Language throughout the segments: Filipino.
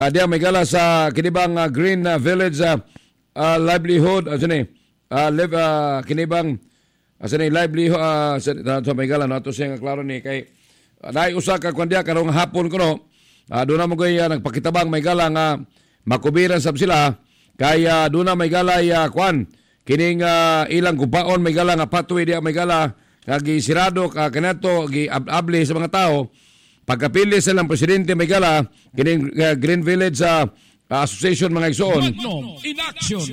Diya may gala sa kinibang Green Village livelihood kinibang livelihood sa may gala no ato siya nga klaro ni kay naay usa ka kwandiya karong hapon kuno doon na mo koy nagpakitabang may gala nga makubiran sab sila kay doon na may gala kwan kining ilang gubaon may gala nga patway diya may gala kagi sirado kanato gi abli sa mga tao pagkapili silang presidente may gala kining Green Village Association mga igsoon in action.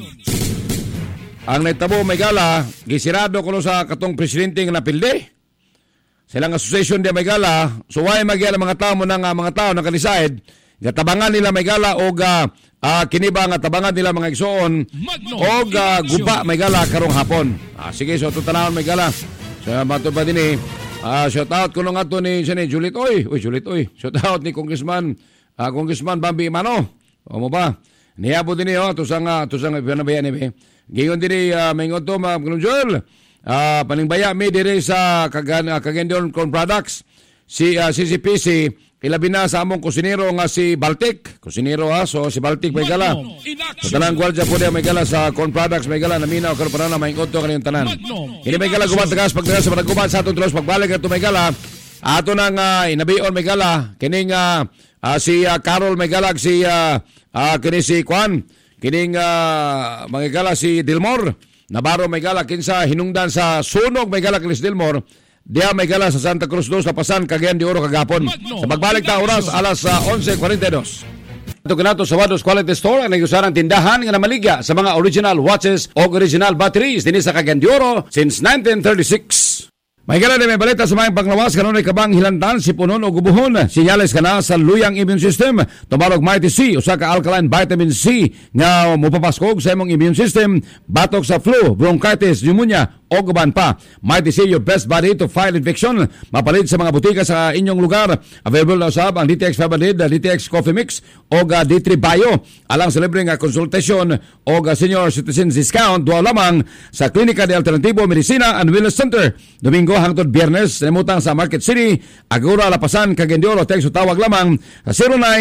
Ang naitabo may gala gisirado kuno sa katong presidente nga napildi silang association diya may gala suway magyala mga tao mo mga tao na kanisaid gatabangan nila may gala og kiniba nga tabangan nila mga igsoon og guba may gala karong hapon. Sige so tutanawon may gala sa mato pa dinhi shout out kuno nga to ni Juliet Oy shout out ni Congressman Bambi Mano o mo ba niabo dinhi tusang panabayan ni giyon dinhi maingon to mga Joel paningbaya mi dire sa Cagayan Corn Products si CCPC ilabi na sa among kusinero nga si Baltic kusinero so si Baltic may gala sa tanang gwardiya po diya may gala sa Corn Products may gala naminaw karon para na maingon to kaniyong tanan ini may gala gumatagas pagdagan sa paggubat sa atong tulos pagbalik ato may gala ato nang inabion may gala kining si Carol may gala si kini si Kwan kining mga gala si Dilmore Navarro may gala kinsa hinungdan sa sunog may gala Chris Dilmore diya may gala sa Santa Cruz 2 sa Pasan Cagayan de Oro kagapon sa pagbalik ta oras alas 11:42 ito kanato sa Wados Quality Store ang nagusarang tindahan nga namaligya sa mga original watches o original batteries dinhi sa Cagayan de Oro since 1936. May gala may balita sa mga panglawas kanunay kabang hilantan si punon o gubuhon sinyales kana sa luyang immune system tumarog Mighty C usa ka alkaline vitamin C nga mopapaskog sa imong immune system batok sa flu bronchitis pneumonia o guban pa Mighty C your best buddy to fight infection mapalit sa mga butika sa inyong lugar available na usab ang DTX 500 DTX Coffee Mix o D3 Bio alang sa libreng consultation o senior citizen discount duwa lamang sa Klinika de Alternativo Medicina and Wellness Center Domingo hangtod Biyernes namutang sa Market City Agora Lapasan Cagayan de Oro text tawag lamang sa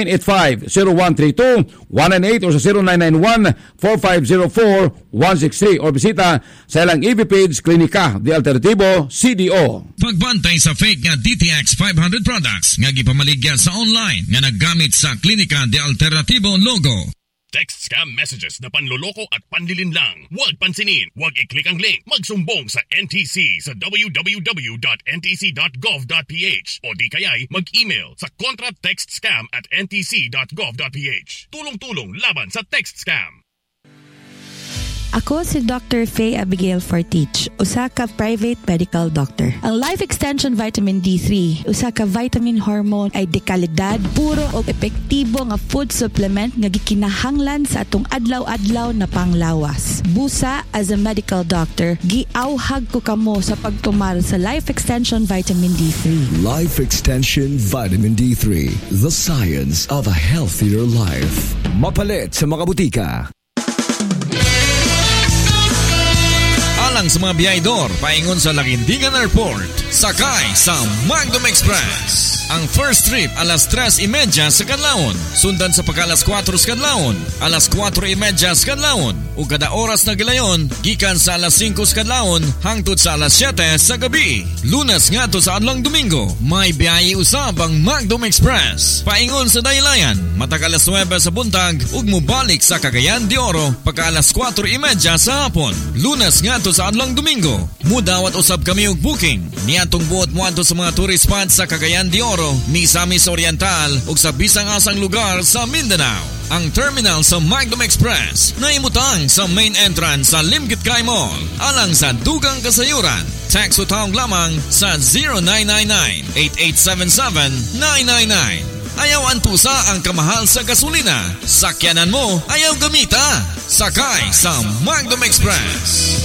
0985-0132-198 o sa 0991-4504-163 or bisita sa ilang EV page Klinika de Alternativo CDO. Pagbantay sa fake nga DTX 500 products nga gipamaligya sa online nga naggamit sa Klinika de Alternativo logo. Text scam messages na panloloko at panlilin lang. Huwag pansinin. Huwag i-click ang link. Magsumbong sa NTC sa www.ntc.gov.ph o di kaya'y mag-email sa contratextscam@ntc.gov.ph. Tulong-tulong laban sa text scam. Ako si Dr. Faye Abigail Fortich, usa ka private medical doctor. Ang Life Extension Vitamin D3, usa ka vitamin hormone ay dekalidad, puro o epektibo nga food supplement nga gikinahanglan sa atong adlaw-adlaw na panglawas. Busa, as a medical doctor, giawhag ko kamo sa pagtumar sa Life Extension Vitamin D3. Life Extension Vitamin D3, the science of a healthier life. Mapalit sa mga butika. Alang sa mga biyahedor, paingon sa Laguindingan Airport, sakay sa Magdom Express. Ang first trip alas 3:30 sa kadlawon, sundan sa pagkalas 4 sa kadlawon, alas 4:30 sa kadlawon, ug kada oras na gilayon gikan sa alas 5 sa kadlawon hangtod sa alas 7 sa gabi. Lunes ngadto sa adlong Domingo, may biyahe usab ang Magdom Express. Paingon sa daylayan, matag alas 9 sa buntag ug mobalik sa Cagayan de Oro pagka alas 4:30 sa hapon. Lunes ngadto sa adlong Domingo, mudawat usab kami og booking niadtong buot moadto sa mga tourist spots sa Cagayan de Oro, Misamis Oriental ug sa bisang-asang lugar sa Mindanao. Ang terminal sa Magdom Express na imutang sa main entrance sa Limgit-Kay Mall alang sa dugang kasayuran. Text o tawag lamang sa 0999-8877-999. Ayaw antusa ang kamahal sa gasolina. Sakyanan mo, ayaw gamita. Sakay sa Magdom Express.